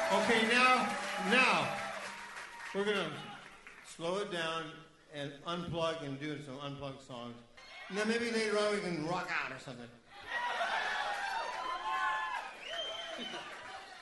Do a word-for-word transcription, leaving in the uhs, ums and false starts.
Okay, now, now, we're going to slow it down and unplug and do some unplugged songs. And then maybe later on we can rock out or something.